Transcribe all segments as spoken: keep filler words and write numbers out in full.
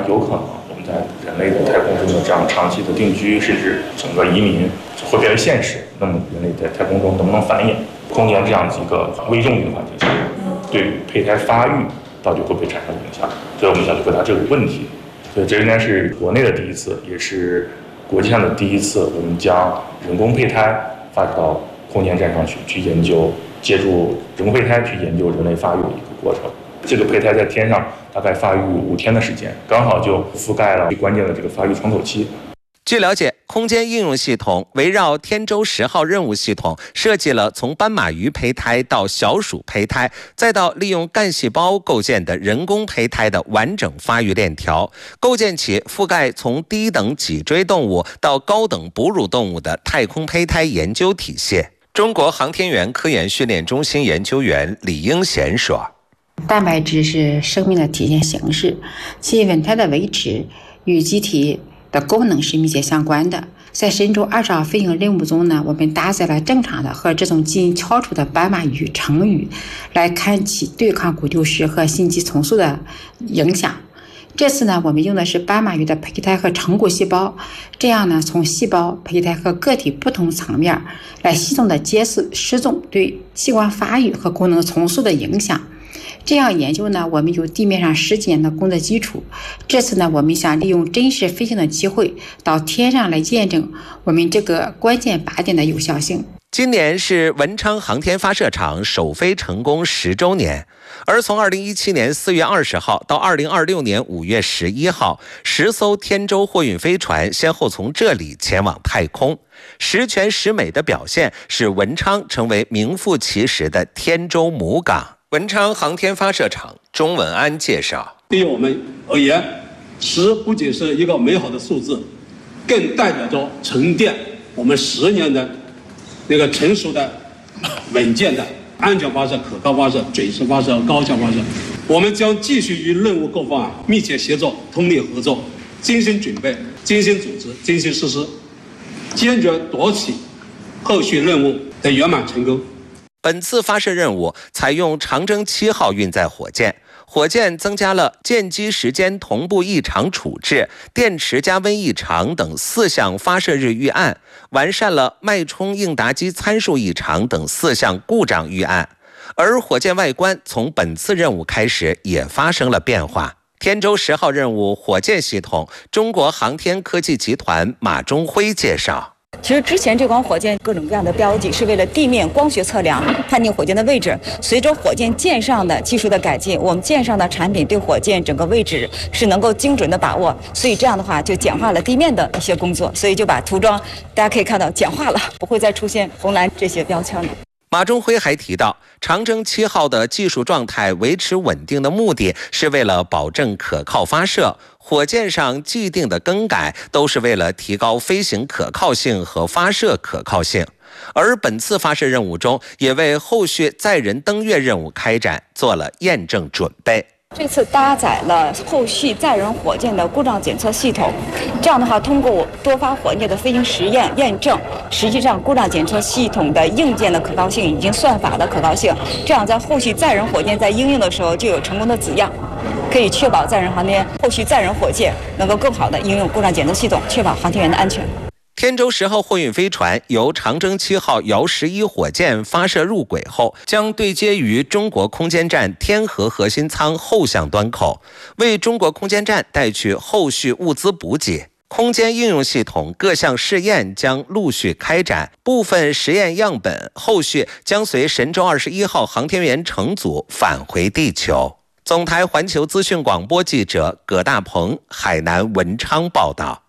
有可能我们在人类的太空中的这样长期的定居，甚至整个移民会变为现实。那么人类在太空中能不能繁衍？空间这样几个微重力的环境下，对胚胎发育到底会不会产生影响？所以我们想去回答这个问题。所以这应该是国内的第一次，也是国际上的第一次，我们将人工胚胎发射到空间站上去，去研究，借助人工胚胎去研究人类发育的一个过程。这个胚胎在天上大概发育五天的时间，刚好就覆盖了最关键的这个发育窗口期。 据了解，空间应用系统围绕天舟十号任务系统设计了从斑马鱼胚胎到小鼠胚胎，再到利用干细胞构建的人工胚胎的完整发育链条，构建起覆盖从低等脊椎动物到高等哺乳动物的太空胚胎研究体系。中国航天员科研训练中心研究员李英贤说： 蛋白质是生命的体现形式，其稳态的维持与机体的功能是密切相关的。在神舟二十号飞行任务中呢，我们搭载了正常的和这种基因超出的斑马鱼、成鱼，来看其对抗骨丢失和心肌重塑的影响。这次呢，我们用的是斑马鱼的胚胎和成骨细胞，这样呢，从细胞、胚胎和个体不同层面来系统的揭示失踪对器官发育和功能重塑的影响。这样研究呢，我们有地面上十几年的工作基础。这次呢，我们想利用真实飞行的机会到天上来验证我们这个关键靶点的有效性。 今年是文昌航天发射场首飞成功十周年，而从二零一七年四月二十号到二零二六年五月十一号，十艘天舟货运飞船先后从这里前往太空。十全十美的表现，使文昌成为名副其实的天舟母港。文昌航天发射场钟文安介绍： 对于我们而言，十不仅是一个美好的数字，更代表着沉淀我们十年的那个成熟的、稳健的安全发射、可靠发射、准时发射、高效发射。我们将继续与任务各方密切协作、通力合作，精心准备、精心组织、精心实施，坚决夺取后续任务的圆满成功。 本次发射任务采用长征七号运载火箭，火箭增加了建机时间同步异常处置、电池加温异常等四项发射日预案，完善了脉冲应答机参数异常等四项故障预案。而火箭外观从本次任务开始也发生了变化。天舟十号任务火箭系统，中国航天科技集团马中辉介绍。 其实之前这款火箭各种各样的标记是为了地面光学测量判定火箭的位置，随着火箭舰上的技术的改进，我们舰上的产品对火箭整个位置是能够精准的把握，所以这样的话就简化了地面的一些工作，所以就把涂装大家可以看到简化了，不会再出现红蓝这些标签了。 马中辉还提到，长征七号的技术状态维持稳定的目的是为了保证可靠发射，火箭上既定的更改都是为了提高飞行可靠性和发射可靠性。而本次发射任务中，也为后续载人登月任务开展做了验证准备。 这次搭载了后续载人火箭的故障检测系统，这样的话，通过多发火箭的飞行实验验证，实际上故障检测系统的硬件的可靠性以及算法的可靠性，这样在后续载人火箭在应用的时候就有成功的字样，可以确保载人航天后续载人火箭能够更好的应用故障检测系统，确保航天员的安全。 天舟十号货运飞船由长征七号遥十一火箭发射入轨后，将对接于中国空间站天河核心舱后向端口，为中国空间站带去后续物资补给。空间应用系统各项试验将陆续开展，部分实验样本后续将随神舟二十一号航天员乘组返回地球。总台环球资讯广播记者葛大鹏，海南文昌报道。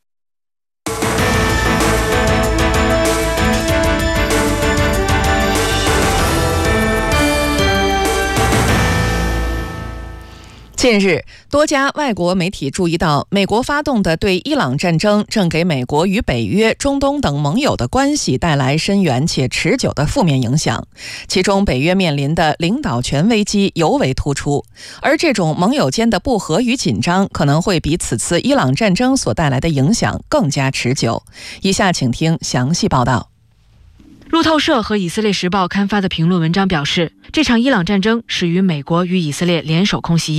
近日，多家外国媒体注意到，美国发动的对伊朗战争正给美国与北约、中东等盟友的关系带来深远且持久的负面影响。其中，北约面临的领导权危机尤为突出，而这种盟友间的不和与紧张，可能会比此次伊朗战争所带来的影响更加持久。以下请听详细报道。 路透社和以色列时报刊发的评论文章表示，这场伊朗战争始于美国与以色列联手空袭伊朗。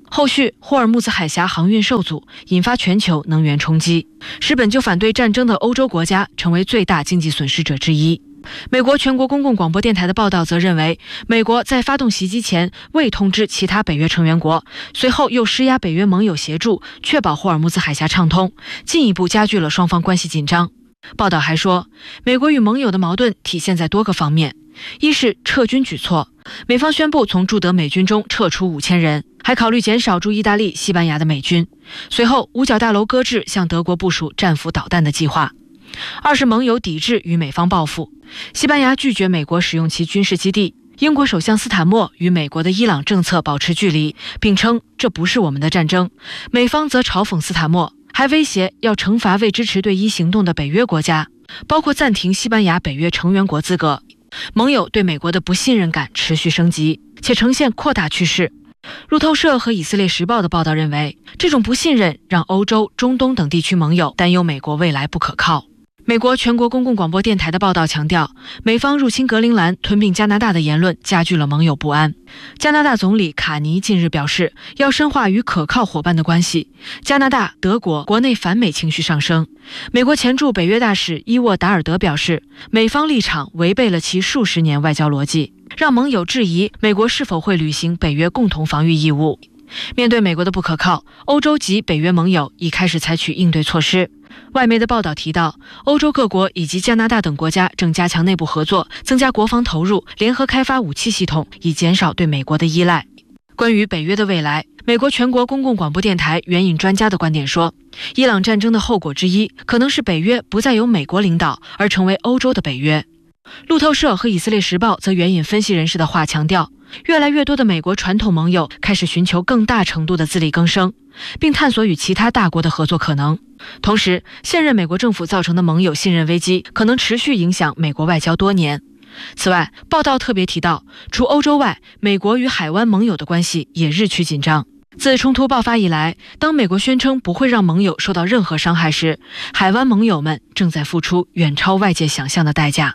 后续，霍尔木兹海峡航运受阻，引发全球能源冲击，使本就反对战争的欧洲国家成为最大经济损失者之一。美国全国公共广播电台的报道则认为，美国在发动袭击前未通知其他北约成员国，随后又施压北约盟友协助，确保霍尔木兹海峡畅通，进一步加剧了双方关系紧张。报道还说，美国与盟友的矛盾体现在多个方面，一是撤军举措，美方宣布从驻德美军中撤出五千人，还考虑减少驻意大利、西班牙的美军。随后，五角大楼搁置向德国部署战斧导弹的计划。二是盟友抵制与美方报复，西班牙拒绝美国使用其军事基地，英国首相斯坦默与美国的伊朗政策保持距离，并称这不是我们的战争。美方则嘲讽斯坦默，还威胁要惩罚未支持对伊行动的北约国家，包括暂停西班牙北约成员国资格。盟友对美国的不信任感持续升级，且呈现扩大趋势。路透社和以色列时报的报道认为，这种不信任让欧洲、中东等地区盟友担忧美国未来不可靠。美国全国公共广播电台的报道强调，美方入侵格陵兰、吞并加拿大的言论加剧了盟友不安。加拿大总理卡尼近日表示，要深化与可靠伙伴的关系。加拿大、德国国内反美情绪上升。美国前驻北约大使伊沃达尔德表示，美方立场违背了其数十年外交逻辑，让盟友质疑美国是否会履行北约共同防御义务。面对美国的不可靠，欧洲及北约盟友已开始采取应对措施。外媒的报道提到，欧洲各国以及加拿大等国家正加强内部合作，增加国防投入，联合开发武器系统，以减少对美国的依赖。关于北约的未来，美国全国公共广播电台援引专家的观点说，伊朗战争的后果之一可能是北约不再由美国领导，而成为欧洲的北约。路透社和以色列时报则援引分析人士的话强调，越来越多的美国传统盟友开始寻求更大程度的自力更生，并探索与其他大国的合作可能。同时，现任美国政府造成的盟友信任危机可能持续影响美国外交多年。此外，报道特别提到，除欧洲外，美国与海湾盟友的关系也日趋紧张。自冲突爆发以来，当美国宣称不会让盟友受到任何伤害时，海湾盟友们正在付出远超外界想象的代价。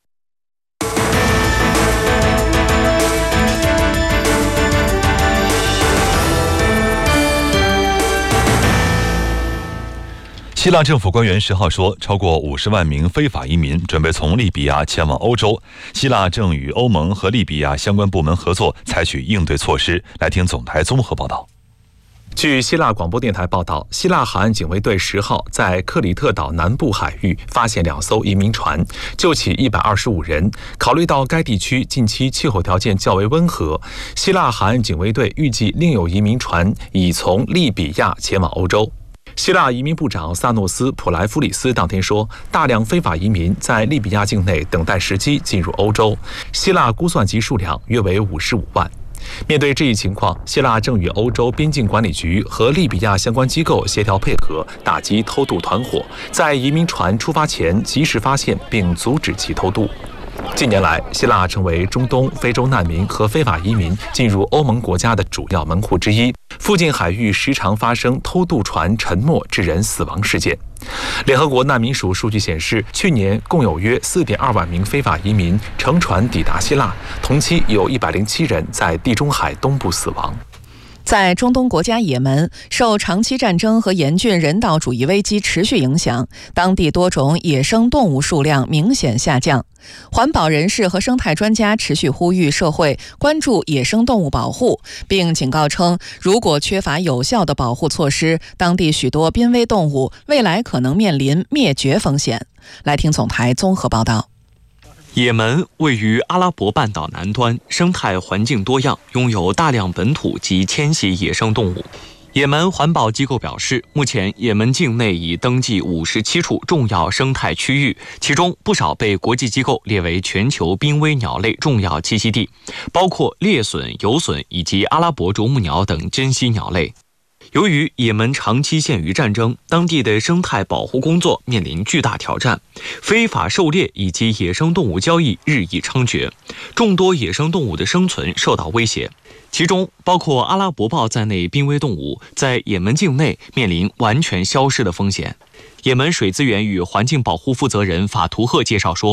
希腊政府官员十号说，超过五十万名非法移民准备从利比亚前往欧洲。希腊正与欧盟和利比亚相关部门合作，采取应对措施。来听总台综合报道。 据希腊广播电台报道，希腊海岸警卫队十号在克里特岛南部海域发现两艘移民船，救起一百二十五人。考虑到该地区近期气候条件较为温和，希腊海岸警卫队预计另有移民船已从利比亚前往欧洲。希腊移民部长萨诺斯·普莱夫里斯当天说，大量非法移民在利比亚境内等待时机进入欧洲，希腊估算其数量约为五十五万。面对这一情况，希腊正与欧洲边境管理局和利比亚相关机构协调配合，打击偷渡团伙，在移民船出发前及时发现并阻止其偷渡。近年来，希腊成为中东、非洲难民和非法移民进入欧盟国家的主要门户之一，附近海域时常发生偷渡船沉没致人死亡事件。联合国难民署数据显示，去年共有约 四点二万名非法移民乘船抵达希腊，同期有一百零七人在地中海东部死亡。 在中东国家也门，受长期战争和严峻人道主义危机持续影响，当地多种野生动物数量明显下降。环保人士和生态专家持续呼吁社会关注野生动物保护，并警告称，如果缺乏有效的保护措施，当地许多濒危动物未来可能面临灭绝风险。来听总台综合报道。 也门位于阿拉伯半岛南端，生态环境多样，拥有大量本土及迁徙野生动物。也门环保机构表示，目前也门境内已登记五十七处重要生态区域，其中不少被国际机构列为全球濒危鸟类重要栖息地，包括猎隼、游隼以及阿拉伯啄木鸟等珍稀鸟类。由于也门长期陷于战争，当地的生态保护工作面临巨大挑战，非法狩猎以及野生动物交易日益猖獗，众多野生动物的生存受到威胁。其中包括阿拉伯豹在内濒危动物在也门境内面临完全消失的风险。也门水资源与环境保护负责人法图赫介绍说，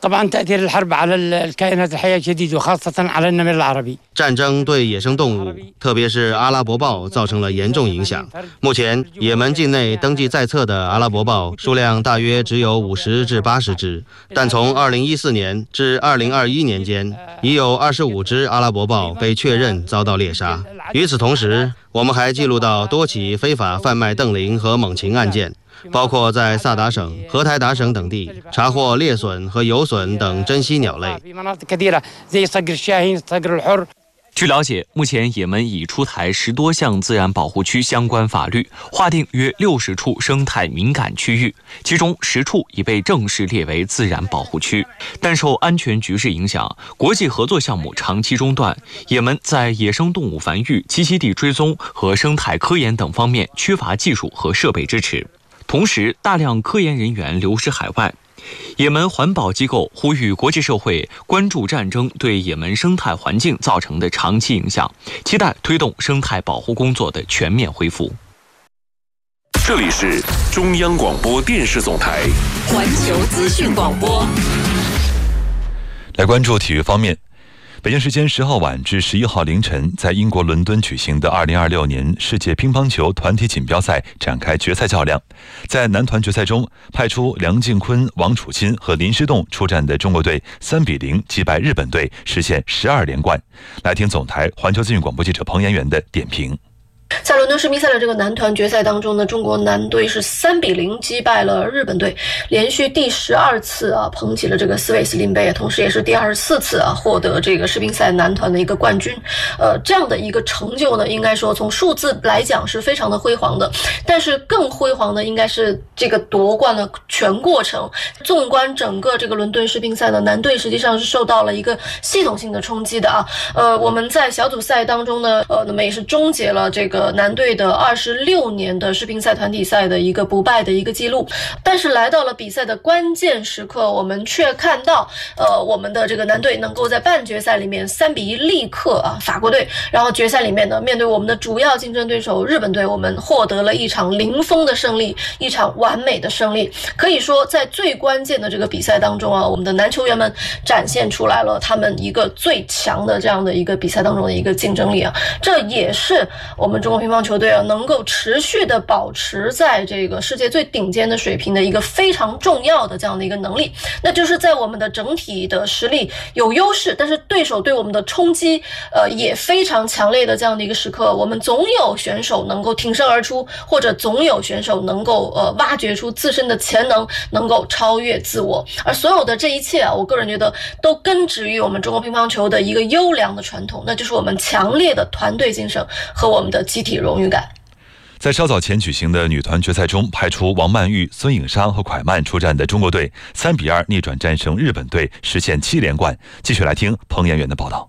战争对野生动物，特别是阿拉伯豹造成了严重影响。目前，也门境内登记在册的阿拉伯豹数量大约只有五十至八十只，但从二零一四年至二零二一年间，已有二十五只阿拉伯豹被确认遭到猎杀。与此同时，我们还记录到多起非法贩卖瞪羚和猛禽案件，包括在萨达省、荷台达省等地查获猎隼和游隼等珍稀鸟类。 据了解，目前也门已出台十多项自然保护区相关法律，划定约六十处生态敏感区域，其中十处已被正式列为自然保护区。但受安全局势影响，国际合作项目长期中断，也门在野生动物繁育、栖息地追踪和生态科研等方面缺乏技术和设备支持，同时大量科研人员流失海外。也门环保机构呼吁国际社会关注战争对也门生态环境造成的长期影响，期待推动生态保护工作的全面恢复。 这里是中央广播电视总台环球资讯广播。 来关注体育方面。北京时间十号晚至十一号凌晨，在英国伦敦举行的二零二六年世界乒乓球团体锦标赛展开决赛较量。在男团决赛中，派出梁靖昆、王楚钦和林诗栋出战的中国队三比零击败日本队，实现十二连冠。来听总台环球资讯广播记者彭延元的点评。 在伦敦世乒赛的这个男团决赛当中呢，中国男队是三比零击败了日本队，连续第十二次啊捧起了这个斯韦斯林杯，同时也是第二十四次啊获得这个世乒赛男团的一个冠军。呃，这样的一个成就呢，应该说从数字来讲是非常的辉煌的，但是更辉煌的应该是这个夺冠的全过程。纵观整个这个伦敦世乒赛呢，男队实际上是受到了一个系统性的冲击的啊。呃，我们在小组赛当中呢，呃，那么也是终结了这个男队的二十六年的世乒赛团体赛的一个不败的一个记录，但是来到了比赛的关键时刻，我们却看到，呃，我们的这个男队能够在半决赛里面三比一力克啊法国队，然后决赛里面呢，面对我们的主要竞争对手日本队，我们获得了一场零封的胜利，一场完美的胜利。可以说，在最关键的这个比赛当中啊，我们的男球员们展现出来了他们一个最强的这样的一个比赛当中的一个竞争力啊，这也是我们中国乒乓球队啊能够持续的保持在这个世界最顶尖的水平的一个非常重要的这样的一个能力，那就是在我们的整体的实力有优势，但是对手对我们的冲击呃也非常强烈的这样的一个时刻，我们总有选手能够挺身而出，或者总有选手能够呃挖掘出自身的潜能，能够超越自我。而所有的这一切啊，我个人觉得都根植于我们中国乒乓球的一个优良的传统，那就是我们强烈的团队精神和我们的集体荣誉感。 在稍早前举行的女团决赛中，派出王曼玉、孙颖莎和蒯曼出战的中国队三比二逆转战胜日本队，实现七连冠。继续来听彭延元的报道。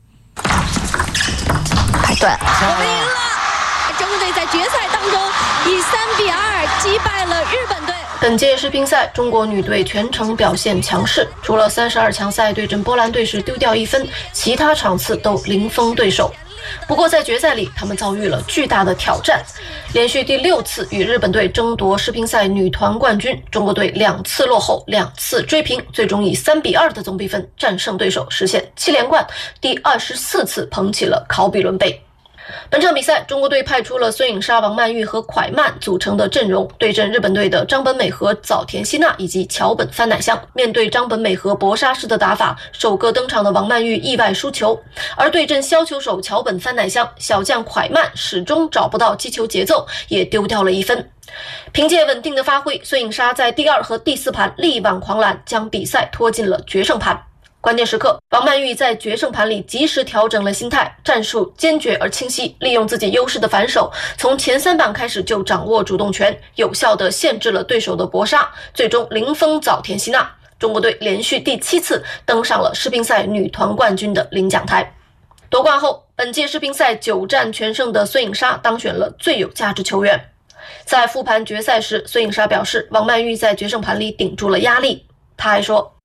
太对了，我们赢了！中国队在决赛当中以三比二击败了日本队。 本届世乒赛，中国女队全程表现强势，除了三十二强赛对阵波兰队时丢掉一分，其他场次都零封对手。不过在决赛里，他们遭遇了巨大的挑战，连续第六次与日本队争夺世乒赛女团冠军，中国队两次落后，两次追平，最终以三比二的总比分战胜对手，实现七连冠，第二十四次捧起了考比伦杯。本场比赛，中国队派出了孙颖莎、王曼玉和蒯曼组成的阵容，对阵日本队的张本美和早田希娜以及桥本帆乃香。面对张本美和搏杀式的打法，首个登场的王曼玉意外输球，而对阵削球手桥本帆乃香，小将蒯曼始终找不到击球节奏，也丢掉了一分。凭借稳定的发挥，孙颖莎在第二和第四盘力挽狂澜，将比赛拖进了决胜盘。关键时刻，王曼玉在决胜盘里及时调整了心态，战术坚决而清晰，利用自己优势的反手，从前三板开始就掌握主动权，有效地限制了对手的搏杀，最终零封早田希娜。中国队连续第七次登上了世乒赛女团冠军的领奖台。夺冠后，本届世乒赛九战全胜的孙颖莎当选了最有价值球员。在复盘决赛时，孙颖莎表示，王曼玉在决胜盘里顶住了压力。她还说，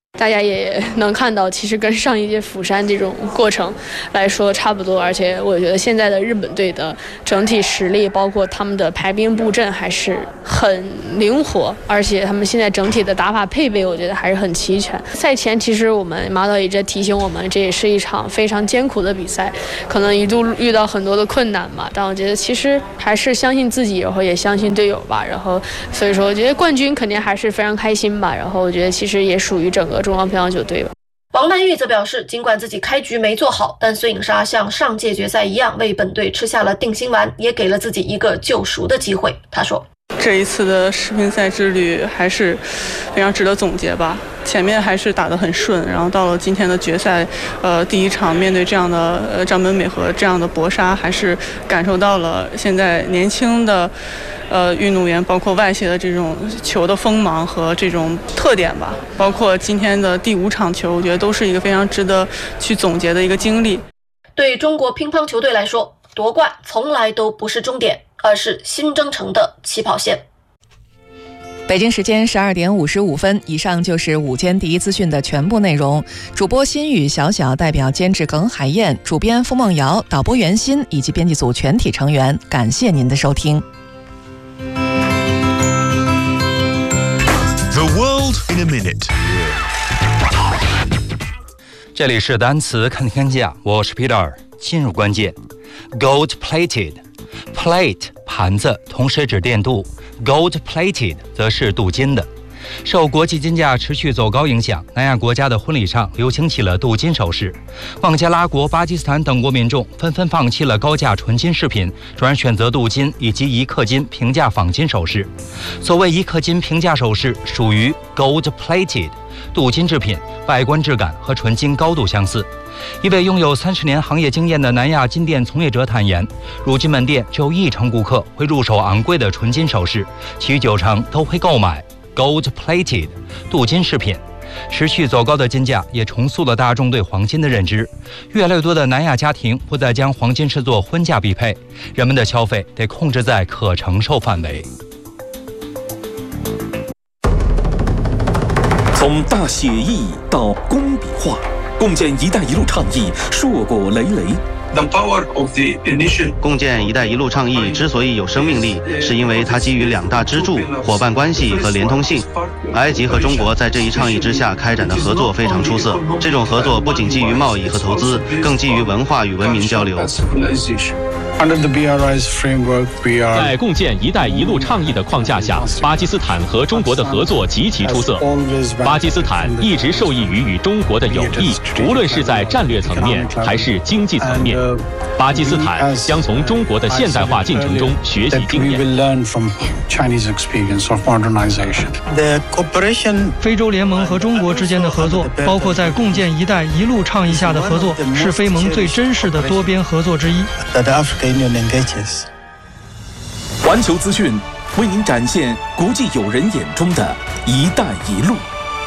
大家也能看到，其实跟上一届釜山这种过程来说差不多，而且我觉得现在的日本队的整体实力，包括他们的排兵布阵还是很灵活，而且他们现在整体的打法配备，我觉得还是很齐全。赛前其实我们马导一直提醒我们，这也是一场非常艰苦的比赛，可能一度遇到很多的困难嘛，但我觉得其实还是相信自己，然后也相信队友吧，然后所以说我觉得冠军肯定还是非常开心吧，然后我觉得其实也属于整个中国乒乓球队吧。 王曼玉则表示，尽管自己开局没做好，但孙颖莎像上届决赛一样为本队吃下了定心丸，也给了自己一个救赎的机会。她说， 这一次的世乒赛之旅还是非常值得总结吧。前面还是打得很顺，然后到了今天的决赛，呃，第一场面对这样的呃张本美和这样的搏杀，还是感受到了现在年轻的呃运动员，包括外协的这种球的锋芒和这种特点吧。包括今天的第五场球，我觉得都是一个非常值得去总结的一个经历。 对中国乒乓球队来说，夺冠从来都不是终点，而是新征程的起跑线。 北京时间十二点五十五分，以上就是午间第一资讯的全部内容。主播心雨小小代表监制耿海燕，主编付梦瑶，导播袁鑫以及编辑组全体成员，感谢您的收听。 The world in a minute。 这里是单词看天下，我是 Peter。进入关键 ，gold plated。plate 盘子，同时指电镀 ，gold plated 则是镀金的。受国际金价持续走高影响，南亚国家的婚礼上流行起了镀金首饰。孟加拉国、巴基斯坦等国民众纷纷放弃了高价纯金饰品，转而选择镀金以及一克金平价仿金首饰。所谓一克金平价首饰属于 gold plated 镀金制品，外观质感和纯金高度相似。一位拥有三十年行业经验的南亚金店从业者坦言，如今门店只有一成顾客会入手昂贵的纯金首饰，其余九成都会购买 gold plated 镀金饰品。持续走高的金价也重塑了大众对黄金的认知，越来越多的南亚家庭不再将黄金视作婚嫁必配，人们的消费得控制在可承受范围。 从大写意到工笔画，共建“一带一路”倡议硕果累累。 The power of the initiative 共建“一带一路”倡议之所以有生命力，是因为它基于两大支柱：伙伴关系和连通性。埃及和中国在这一倡议之下开展的合作非常出色。这种合作不仅基于贸易和投资，更基于文化与文明交流。 Under the B R I's framework, we are 在共建“一带一路”倡议的框架下，巴基斯坦和中国的合作极其出色。巴基斯坦一直受益于与中国的友谊，无论是在战略层面还是经济层面。巴基斯坦将从中国的现代化进程中学习经验。 非洲联盟和中国之间的合作，包括在共建“一带一路”倡议下的合作，是非盟最真实的多边合作之一。 环球资讯为您展现国际友人眼中的一带一路。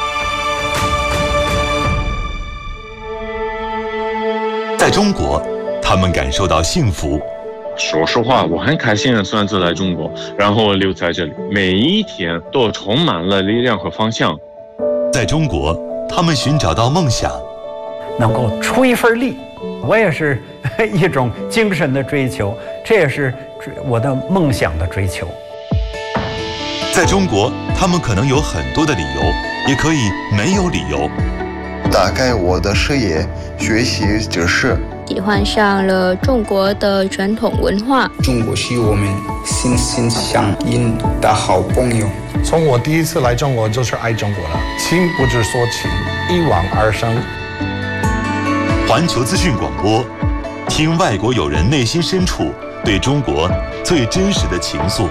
在中国，他们感受到幸福。 说实话，我很开心的选择来中国，然后留在这里，每一天都充满了力量和方向。 在中国，他们寻找到梦想， 能够出一份力，我也是一种精神的追求，这也是我的梦想的追求。 在中国，他们可能有很多的理由，也可以没有理由。 打开我的视野，学习知识， 喜欢上了中国的传统文化。 中国是我们心心相印的好朋友。 从我第一次来中国就是爱中国了，情不知所起，一往而生。 环球资讯广播，听外国友人内心深处对中国最真实的情愫。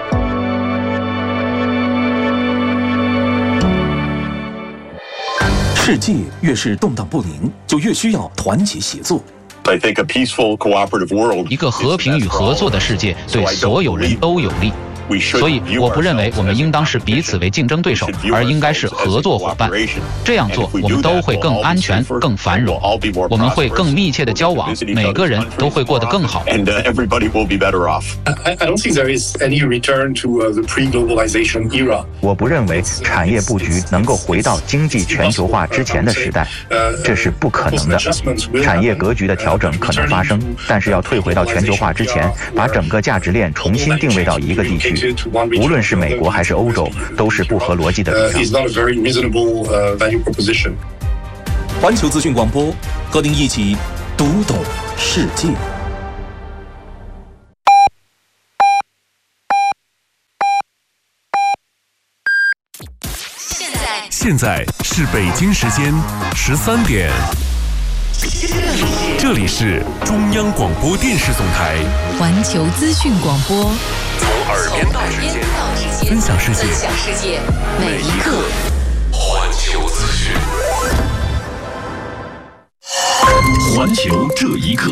世界越是动荡不宁，就越需要团结协作。 I think a peaceful, cooperative world. 一个和平与合作的世界对所有人都有利。 所以我不认为我们应当是彼此为竞争对手，而应该是合作伙伴。这样做，我们都会更安全、更繁荣，我们会更密切的交往，每个人都会过得更好。 我不认为产业布局能够回到经济全球化之前的时代，这是不可能的。产业格局的调整可能发生，但是要退回到全球化之前，把整个价值链重新定位到一个地区，无论是美国还是欧洲，都是不合逻辑的主张。 环球资讯广播，和您一起读懂世界。 现在是北京时间十三点，这里是中央广播电视总台环球资讯广播， 从耳边到世界，分享世界， 分享世界，每一刻。 环球资讯， 环球这一刻。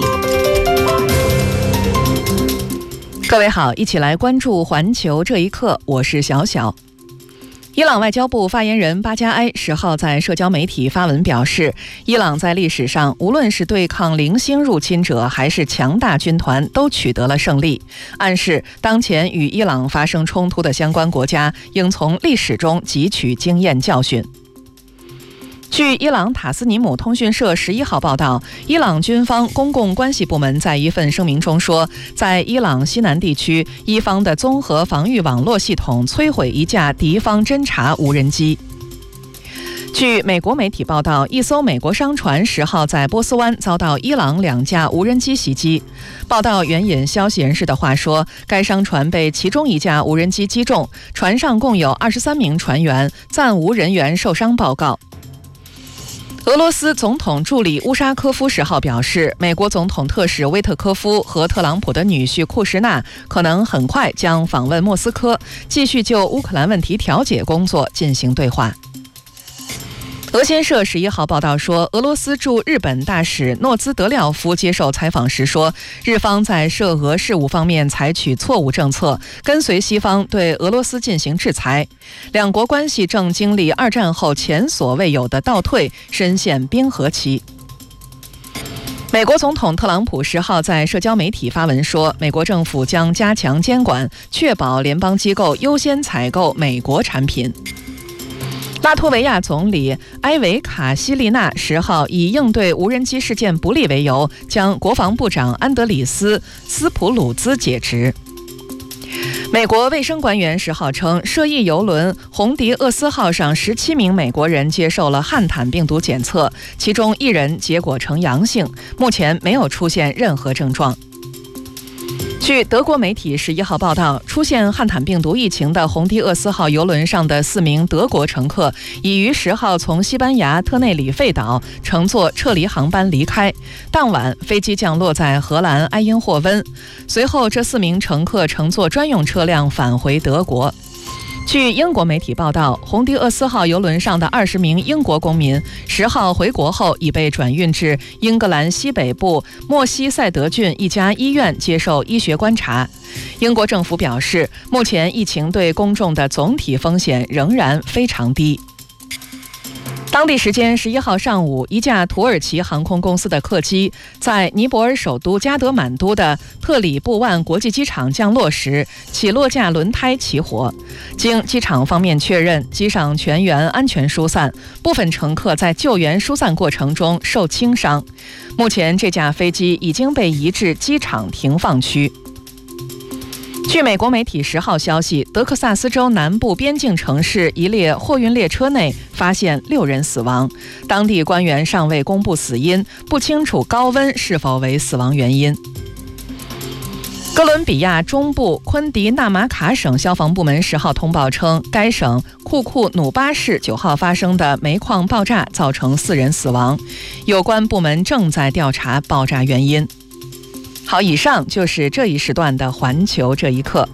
各位好，一起来关注环球这一刻，我是小小。伊朗外交部发言人巴加埃十号在社交媒体发文表示，伊朗在历史上无论是对抗零星入侵者还是强大军团都取得了胜利，暗示当前与伊朗发生冲突的相关国家应从历史中汲取经验教训。据伊朗塔斯尼姆通讯社十一号报道，伊朗军方公共关系部门在一份声明中说，在伊朗西南地区，伊方的综合防御网络系统摧毁一架敌方侦察无人机。据美国媒体报道，一艘美国商船十号在波斯湾遭到伊朗两架无人机袭击。报道援引消息人士的话说，该商船被其中一架无人机击中，船上共有二十三名船员，暂无人员受伤报告。俄罗斯总统助理乌沙科夫十号表示，美国总统特使威特科夫和特朗普的女婿库什纳可能很快将访问莫斯科，继续就乌克兰问题调解工作进行对话。俄新社十一号报道说，俄罗斯驻日本大使诺兹德廖夫接受采访时说，日方在涉俄事务方面采取错误政策，跟随西方对俄罗斯进行制裁，两国关系正经历二战后前所未有的倒退，深陷冰河期。美国总统特朗普十号在社交媒体发文说，美国政府将加强监管，确保联邦机构优先采购美国产品。拉脱维亚总理埃维卡西利纳十号以应对无人机事件不利为由，将国防部长安德里斯·斯普鲁兹解职。美国卫生官员十号称，涉疫邮轮红迪厄斯号上十七名美国人接受了汉坦病毒检测，其中一人结果呈阳性，目前没有出现任何症状。据德国媒体十一号报道，出现汉坦病毒疫情的红迪厄斯号邮轮上的四名德国乘客已于十号从西班牙特内里费岛乘坐撤离航班离开，当晚飞机降落在荷兰埃因霍温，随后这四名乘客乘坐专用车辆返回德国。据英国媒体报道，红迪厄斯号邮轮上的二十名英国公民十号回国后已被转运至英格兰西北部莫西塞德郡一家医院接受医学观察。英国政府表示，目前疫情对公众的总体风险仍然非常低。当地时间十一号上午，一架土耳其航空公司的客机在尼泊尔首都加德满都的特里布万国际机场降落时，起落架轮胎起火。经机场方面确认，机上全员安全疏散，部分乘客在救援疏散过程中受轻伤。目前，这架飞机已经被移至机场停放区。据美国媒体十号消息，德克萨斯州南部边境城市一列货运列车内发现六人死亡，当地官员尚未公布死因，不清楚高温是否为死亡原因。哥伦比亚中部昆迪纳马卡省消防部门十号通报称，该省库库努巴市九号发生的煤矿爆炸造成四人死亡，有关部门正在调查爆炸原因。好，以上就是这一时段的环球这一刻。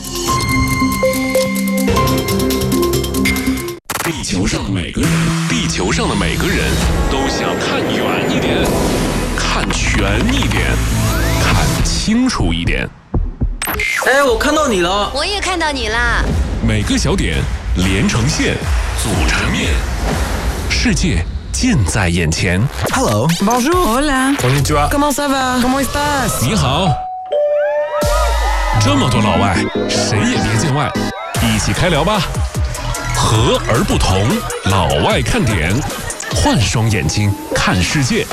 地球上每个人，地球上的每个人都想看远一点，看全一点，看清楚一点。 哎，我看到你了， 我也看到你啦。 每个小点连成线，组成面，世界近在眼前。 Hello, bonjour, hola, konnichiwa, comment ça va, comment estás？ 你好。这么多老外，谁也别见外，一起开聊吧。和而不同，老外看点，换双眼睛看世界。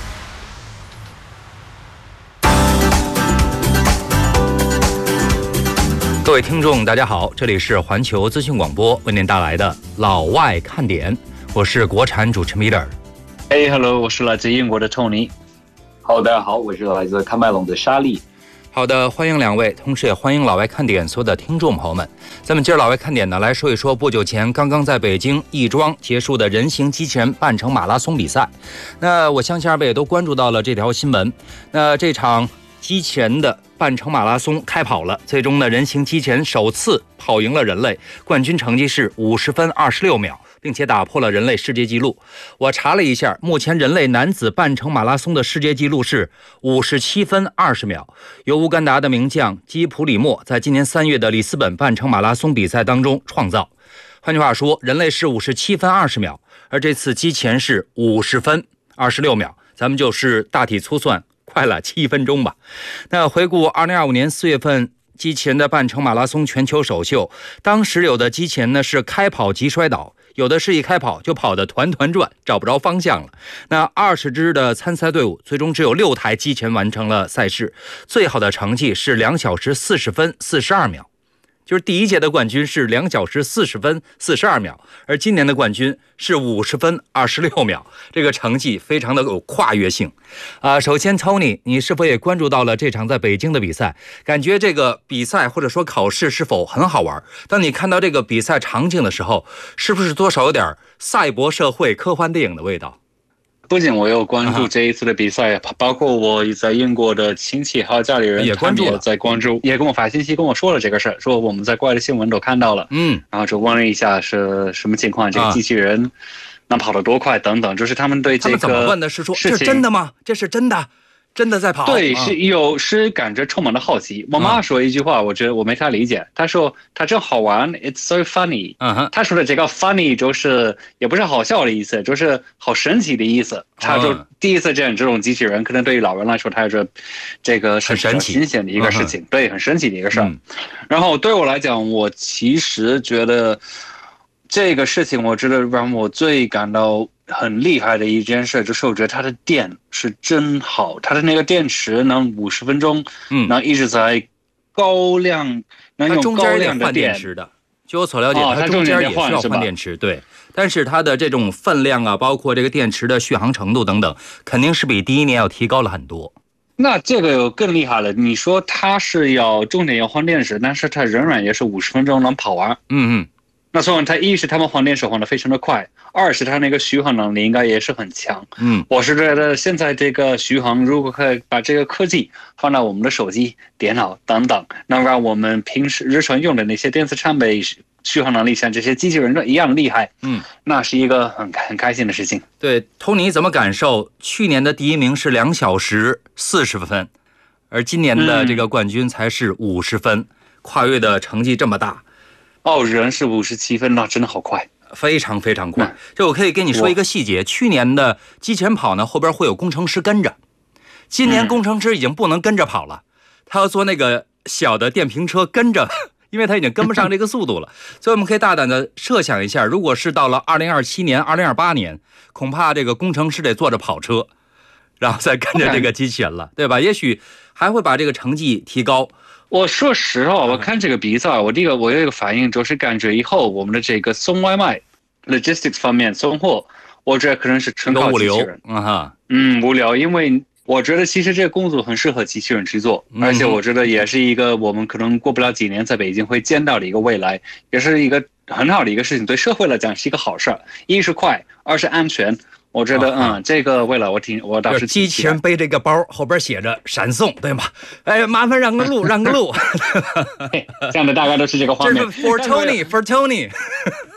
各位听众，大家好，这里是环球资讯广播为您带来的老外看点，我是国产主持 Miller。 Hey, hello， 我是来自英国的 Tony。 好，大家好，我是来自喀麦隆的沙利。 好的，欢迎两位，同时也欢迎老外看点所有的听众朋友们。咱们今儿老外看点呢，来说一说不久前刚刚在北京亦庄结束的人形机器人半程马拉松比赛。那我相信二位也都关注到了这条新闻。那这场机器人的半程马拉松开跑了，最终呢，人形机器人首次跑赢了人类，冠军成绩是五十分二十六秒。并且打破了人类世界纪录。我查了一下，目前人类男子半程马拉松的世界纪录是五十七分二十秒，由乌干达的名将基普里莫在今年三月的里斯本半程马拉松比赛当中创造。换句话说，人类是五十七分二十秒，而这次机器人是五十分二十六秒，咱们就是大体粗算快了七分钟吧。那回顾二零二五年四月份机器人的半程马拉松全球首秀，当时有的机器人呢是开跑即摔倒，有的是一开跑就跑得团团转，找不着方向了。那二十支的参赛队伍最终只有六台机器人完成了赛事，最好的成绩是两小时四十分四十二秒。就是第一届的冠军是两小时四十分四十二秒，而今年的冠军是五十分二十六秒，这个成绩非常的有跨越性。啊、呃，首先 Tony， 你是否也关注到了这场在北京的比赛？感觉这个比赛或者说考试是否很好玩？当你看到这个比赛场景的时候，是不是多少有点赛博社会科幻电影的味道？ 不仅我有关注这一次的比赛，啊、包括我在英国的亲戚还有家里人也关注了， 也在关注，也跟我发信息跟我说了这个事，说我们在国外的新闻都看到了， 嗯， 然后就问了一下是什么情况，这个机器人能跑得多快等等，就是他们对这个他们怎么问的是说这是真的吗？这是真的？真的在跑？ 对，是有是感觉充满了好奇。我妈说一句话，我觉得我没太理解。她说她真好玩 ，It's so funny。 嗯哼， 她说的这个 funny 就是也不是好笑的意思，就是好神奇的意思。她就第一次见这种机器人，可能对于老人来说，她觉得这个是很新鲜的一个事情，对，很神奇的一个事儿。 嗯、 然后对我来讲，我其实觉得这个事情，我觉得让我最感到很厉害的一件事，就是我觉得它的电是真好，它的那个电池能五十分钟， 嗯， 能一直在高量，能用高量的电池的。据我所了解，它中间也是要换电池，对。但是它的这种分量啊，包括这个电池的续航程度等等，肯定是比第一年要提高了很多。 那这个更厉害了，你说它是要重点要换电池，但是它仍然也是五十分钟能跑完。 嗯嗯。 那所以它一是他们换电池换得非常的快，二是它那个续航能力应该也是很强。 嗯， 我是觉得现在这个续航如果可以把这个科技放到我们的手机、电脑等等，能让我们平时日常用的那些电子产品续航能力像这些机器人一样厉害， 嗯， 那是一个很很开心的事情。 对，托尼怎么感受？去年的第一名是两小时四十分，而今年的这个冠军才是五十分，嗯、跨越的成绩这么大。 哦，人是五十七分，那真的好快， 非常非常快。这我可以跟你说一个细节，去年的机器人跑呢，后边会有工程师跟着，今年工程师已经不能跟着跑了，他要坐那个小的电瓶车跟着，因为他已经跟不上这个速度了。所以我们可以大胆的设想一下，如果是到了二零二七年、二零二八年，恐怕这个工程师得坐着跑车，然后再跟着这个机器人了，对吧？也许还会把这个成绩提高。 我说实话，我看这个比赛，我第一个我有一个反应，就是感觉以后我们的这个送外卖 logistics 方面送货，我觉得可能是纯靠机器人。 嗯哈， 嗯，无聊，因为我觉得其实这个工作很适合机器人去做，而且我觉得也是一个我们可能过不了几年在北京会见到的一个未来，也是一个很好的一个事情，对社会来讲是一个好事儿。一是快，二是安全。我觉得，嗯，这个未来我挺，我倒是机器人背这个包，后边写着闪送，对吗？哎，麻烦让个路，让个路。 这样的大概都是这个画面。 这是 for Tony，for Tony。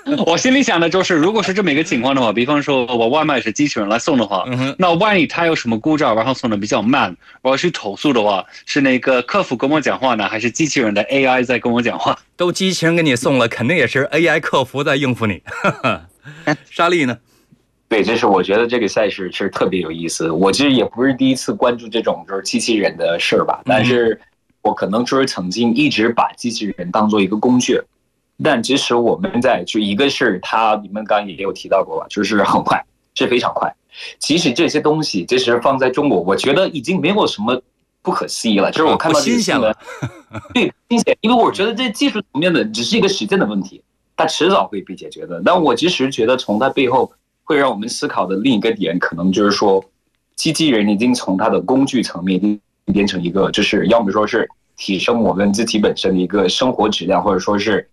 我心里想的就是，如果是这么一个情况的话，比方说我外卖是机器人来送的话，嗯、那万一他有什么故障，然后送的比较慢，我要去投诉的话，是那个客服跟我讲话呢，还是机器人的 A I 在跟我讲话？ 都机器人给你送了，肯定也是 A I 客服在应付你。莎莉呢？ 对，这是我觉得这个赛事是特别有意思。我其实也不是第一次关注这种就是机器人的事儿吧，但是我可能就是曾经一直把机器人当做一个工具。但其实我们在就一个是它，你们刚刚也有提到过吧，就是很快，是非常快。其实这些东西，其实放在中国，我觉得已经没有什么不可思议了。就是我看到新鲜了， 对，新鲜，因为我觉得这技术层面的只是一个时间的问题，它迟早会被解决的。但我其实觉得从它背后会让我们思考的另一个点，可能就是说，机器人已经从它的工具层面变成一个，就是要么说是提升我们自己本身的一个生活质量，或者说是